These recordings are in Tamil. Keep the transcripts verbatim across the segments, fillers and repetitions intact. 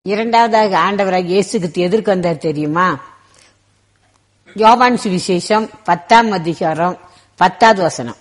இரண்டாவதாக ஆண்டவராக இயேசு கிறிஸ்து எதற்கு வந்தார் தெரியுமா? யோவான் சுவிசேஷம் பத்தாம் அதிகாரம் பத்தாவது வசனம்.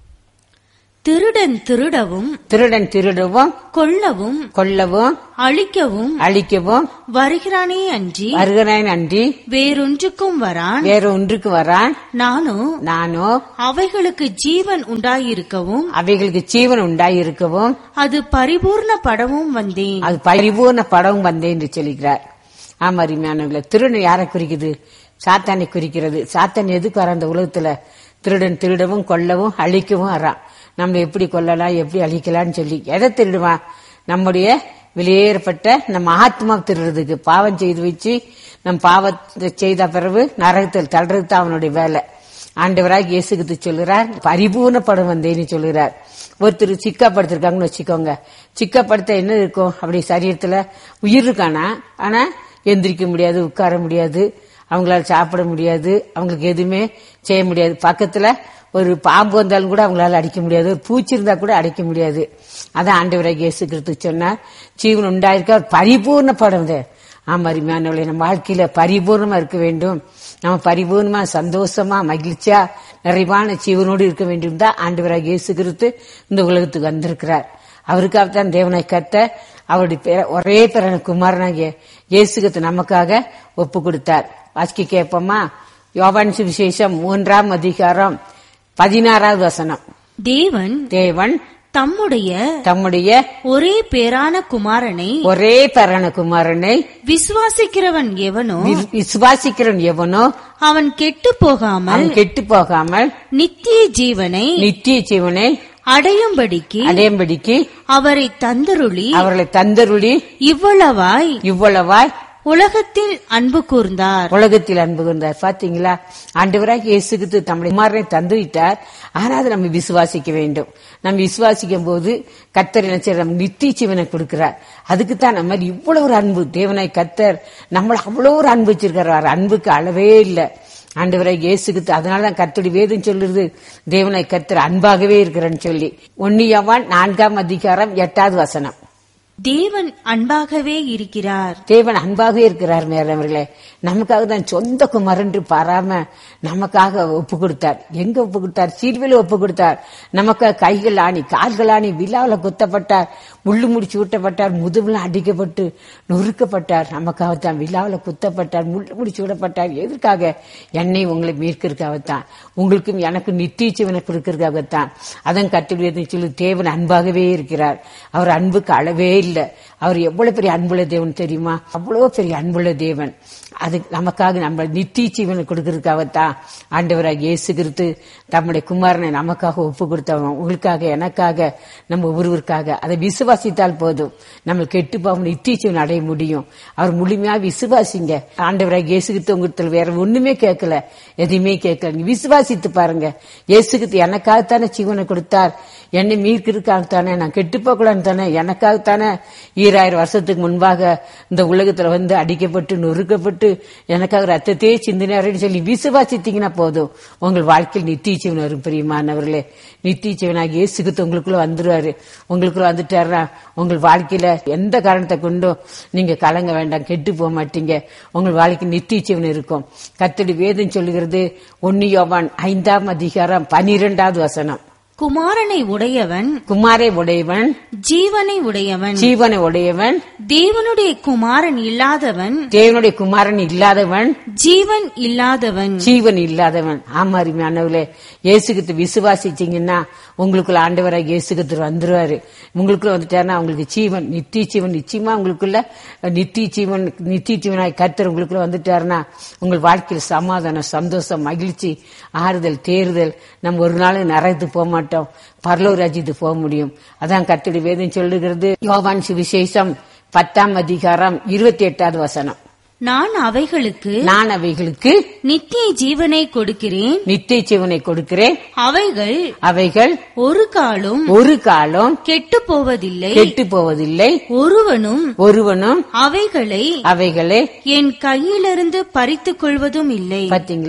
திருடன் திருடவும் திருடன் திருடவும் கொல்லவும் கொல்லவும் அழிக்கவும் அழிக்கவும் வருகிறானே அன்றி வருகிறான் அன்றி வேறொன்றுக்கும் வரான். வேற ஒன்றுக்கு வரான். நானோ நானோ அவைகளுக்கு ஜீவன் உண்டாயிருக்கவும் அவைகளுக்கு ஜீவன் உண்டாயிருக்கவும் அது பரிபூர்ணப்படவும் வந்தேன். அது பரிபூர்ண படவும் வந்தேன் என்று சொல்கிறார். ஆமா அருமையானவர்களே, திருடன் யாரை குறிக்குது? சாத்தானை குறிக்கிறது. சாத்தான் எதுக்கு வர அந்த உலகத்துல? திருடன் திருடவும் கொல்லவும் அழிக்கவும் வரான். நம்ம எப்படி கொல்லலாம், எப்படி அழிக்கலாம்னு சொல்லி எதை திருடுவான்? நம்முடைய வெளியேறப்பட்ட நம்ம ஆத்மா திருடுறதுக்கு. பாவம் செய்து வச்சு நம் பாவத்தை செய்த பிறகு நரகத்தில் தள்ளுறது தான் அவனுடைய வேலை. ஆண்டவராக இயேசு கிறிஸ்து சொல்லுறார், பரிபூர்ணப்படம் வந்தேன்னு சொல்லுறார். ஒருத்தர் சிக்காப்படுத்திருக்காங்கன்னு வச்சுக்கோங்க. சிக்காப்படுத்த என்ன இருக்கும்? அப்படி சரீரத்துல உயிர் இருக்கானா, ஆனா எந்திரிக்க முடியாது, உட்கார முடியாது, அவங்களால சாப்பிட முடியாது, அவங்களுக்கு எதுவுமே செய்ய முடியாது. பக்கத்துல ஒரு பாம்பு வந்தாலும் கூட அவங்களால அடிக்க முடியாது, ஒரு பூச்சி இருந்தா கூட அடிக்க முடியாது. அதான் ஆண்டவராக இயேசு கிறிஸ்து சொன்னார், ஜீவன் உண்டாயிருக்க பரிபூர்ணப்படும். ஆமா அருமையானவர்களே, நம்ம வாழ்க்கையில பரிபூர்ணமா இருக்க வேண்டும். நம்ம பரிபூர்ணமா சந்தோஷமா மகிழ்ச்சியா நிறைவான ஜீவனோடு இருக்க வேண்டும் தான் ஆண்டவராக இயேசு கிறிஸ்து இந்த உலகத்துக்கு வந்திருக்கிறார். அவருக்காகத்தான் தேவனை கத்த அவருடைய ஒரே பிறன குமாரனாகிய இயேசு கிறிஸ்து நமக்காக ஒப்பு கொடுத்தார். வாசிக்க கேட்போமா? யோவான் சுவிசேஷம் மூன்றாம் அதிகாரம் பதினாறாவது வசனம். தேவன் தேவன் தம்முடைய தம்முடைய ஒரே பேரான குமாரனை ஒரே பேரான குமாரனை விசுவாசிக்கிறவன் எவனோ விசுவாசிக்கிறவன் எவனோ அவன் கெட்டு போகாமல் கெட்டு போகாமல் நித்திய ஜீவனை நித்திய ஜீவனை அடையும்படிக்கு அடையும்படிக்கு அவரை தந்தருளி அவர்களை தந்தருளி இவ்வளவாய் இவ்வளவாய் உலகத்தில் அன்பு கூர்ந்தார். உலகத்தில் அன்பு கூர்ந்தார். பாத்தீங்களா? ஆண்டவராக இயேசு கிறிஸ்து தம்முடைய குமாரனை தந்து விட்டார். ஆனா அதை நம்ம விசுவாசிக்க வேண்டும். நம்ம விசுவாசிக்கும் போது கர்த்தர் என்ன நம்ம நித்திய ஜீவனை கொடுக்கிறார். அதுக்குத்தான் நம்ம இவ்வளவு ஒரு அன்பு. தேவனாய் கர்த்தர் நம்மள அவ்வளவு ஒரு அன்பு வச்சிருக்கிறார். அன்புக்கு அளவே இல்லை. ஆண்டவராக இயேசு கிறிஸ்து அதனாலதான் கர்த்தருடைய வேதம் சொல்லுறது, தேவனாய் கர்த்தர் அன்பாகவே இருக்கிறன்னு சொல்லி. ஒன்னு யோவான் நான்காம் அதிகாரம் எட்டாவது வசனம். தேவன் அன்பாகவே இருக்கிறார். தேவன் அன்பாகவே இருக்கிறார். மேலவர்களே, நமக்காக தான் சொந்த குமாரன் பாராம நமக்காக ஒப்பு கொடுத்தார். எங்க ஒப்பு கொடுத்தார்? சீர்வேல ஒப்பு கொடுத்தார். நமக்காக கைகள் ஆணி கால்கள் ஆணி விழாவில குத்தப்பட்டார், முள்ளு முடிச்சு ஊட்டப்பட்டார், முதுகுல அடிக்கப்பட்டு நொறுக்கப்பட்டார். நமக்காகத்தான் விழாவில குத்தப்பட்டார், முள்ளு முடிச்சு விடப்பட்டார். எதற்காக? என்னை உங்களை மீட்கிறதுக்காகத்தான், உங்களுக்கும் எனக்கும் நித்திய ஜீவனை கொடுக்கறதுக்காகத்தான். அதன் கட்டுரை சொல்லி தேவன் அன்பாகவே இருக்கிறார். அவர் அன்புக்கு அளவே இல்ல. அவர் எவ்வளவு பெரிய அன்புள்ள தேவன் தெரியுமா? அவ்வளவு பெரிய அன்புள்ள தேவன். அது நமக்காக நம்ம நித்திய ஜீவனை கொடுக்கறதுக்காகத்தான் ஆண்டவராக இயேசு கிறிஸ்து தம்முடைய குமாரனை நமக்காக ஒப்பு கொடுத்தவன். உங்களுக்காக, எனக்காக, நம்ம ஒருவருக்காக. அதை விசுவாசித்தால் போதும், நம்ம கெட்டு போக நித்திய ஜீவன் அடைய முடியும். அவர் முழுமையா விசுவாசிங்க. ஆண்டவராக இயேசு கிறிஸ்து உங்களுக்கு வேற ஒண்ணுமே கேட்கல, எதையுமே கேட்கல. நீ விசுவாசித்து பாருங்க. இயேசு கிறிஸ்து எனக்காகத்தானே ஜீவனை கொடுத்தார், என்னை மீட்கிறதுக்காகத்தானே, நான் கெட்டு போகலான்னு தானே, எனக்காகத்தானே ஈராயிரம் வருஷத்துக்கு முன்பாக இந்த உலகத்துல வந்து அடிக்கப்பட்டு நொறுக்கப்பட்டு எனக்காக ரத்தத்தையே சிந்தினாருன்னு சொல்லி விசுவாசித்தீங்கன்னா போதும், உங்கள் வாழ்க்கையில் நித்திய ஜீவன் வரும். பிரியமானவர்களே, நித்திய ஜீவனாக இயேசு கிறிஸ்து உங்களுக்குள்ள வந்துருவாரு. உங்களுக்குள்ள வந்துட்டாருன்னா உங்கள் வாழ்க்கையில எந்த காரணத்தை கொண்டும் நீங்க கலங்க வேண்டாம், கெட்டு போக மாட்டீங்க. உங்கள் வாழ்க்கை நித்திய ஜீவன் இருக்கும். கர்த்தருடைய வேதம் சொல்லுகிறது, ஒன்னு யோவான் ஐந்தாம் அதிகாரம் பனிரெண்டாவது வசனம். குமாரனை உடையவன் குமாரை உடையவன் ஜீவனை உடையவன் ஜீவனை உடையவன் தேவனுடைய குமாரன் இல்லாதவன் தேவனுடைய குமாரன் இல்லாதவன் ஜீவன் இல்லாதவன் ஜீவன் இல்லாதவன். ஆமாரிமானவர்களே, இயேசுகிட்டு விசுவாசிச்சீங்கன்னா உங்களுக்குள்ள ஆண்டவராக இயேசுகிட்டு வந்துருவாரு. உங்களுக்குள்ள வந்துட்டாருன்னா உங்களுக்கு ஜீவன், நித்திய ஜீவன் நிச்சயமா உங்களுக்குள்ள நித்திய ஜீவன் நித்திய ஜீவனாய் கர்த்தர் உங்களுக்குள்ள வந்துட்டாருன்னா உங்கள் வாழ்க்கையில் சமாதானம், சந்தோஷம், மகிழ்ச்சி, ஆறுதல், தேறுதல். நம்ம ஒரு நாள் நரகத்து போக மாட்டோம், பரலோக ராஜ்யத்துக்கு போக முடியும். அதான் கர்த்தருடைய வேதம் சொல்லுகிறது. யோவான் சுவிசேஷம் பத்தாம் அதிகாரம் இருபத்தி எட்டாவது வசனம். நான் அவைகளுக்கு நான் அவைகளுக்கு நித்திய ஜீவனை கொடுக்கிறேன் நித்திய ஜீவனை கொடுக்கிறேன் அவைகள் அவைகள் ஒரு காலம் ஒரு காலம் கெட்டு போவதில்லை கெட்டு போவதில்லை ஒருவனும் ஒருவனும் அவைகளை அவைகளை என் கையிலிருந்து பறித்துக் கொள்வதும் இல்லை. பாத்தீங்களா?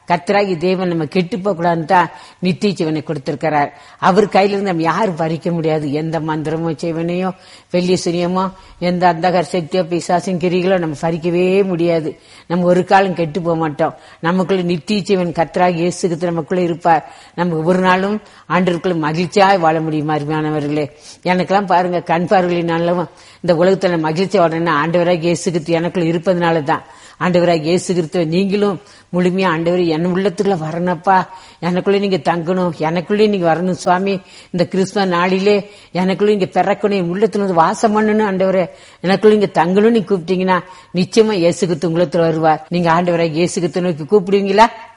கர்த்தராகி தேவன் நம்ம கெட்டு போக கூடாதுன்னு தான் நித்திய ஜீவனை கொடுத்திருக்கிறார். அவர் கையில இருந்து நம்ம யாரும் பறிக்க முடியாது. எந்த மந்திரமோ செய்வனையோ வெள்ளி சுனியமோ எந்த அந்தகர் சக்தியோ பிசாசின் கிரிகளோ நம்ம பறிக்கவே முடியாது. நம்ம ஒரு காலம் கெட்டு போக மாட்டோம். நமக்குள்ள நித்திய ஜீவன் கர்த்தராகி இயேசுகிறிஸ்து நமக்குள்ள இருப்பார். நமக்கு ஒரு நாளும் ஆண்டவருக்குள்ள மகிழ்ச்சியாய் வாழ முடியும். அருமையானவர்களே, எனக்கெல்லாம் பாருங்க, கண் பார்வையினாலும் இந்த உலகத்துல மகிழ்ச்சி வாழணும்னா ஆண்டவராக இயேசுகிறிஸ்து எனக்குள்ள இருப்பதனாலதான். ஆண்டவராக இயேசு கிறிஸ்துவை நீங்களும் முழுமையா ஆண்டவர் என் உள்ளத்துக்குள்ள வரணும்ப்பா, எனக்குள்ளே நீங்க தங்கணும், எனக்குள்ளே நீங்க வரணும் சுவாமி, இந்த கிறிஸ்துவ நாளிலே எனக்குள்ள நீங்க பிறக்கணும், என் உள்ளத்துல வந்து வாசம் பண்ணணும் ஆண்டவரே, எனக்குள்ள நீங்க தங்கணும் நீ கூப்பிட்டீங்கன்னா நிச்சயமா இயேசு கிறிஸ்து உள்ளத்துல வருவார். நீங்க ஆண்டவராக இயேசு கிறிஸ்துவை நோக்கி கூப்பிடுவீங்களா?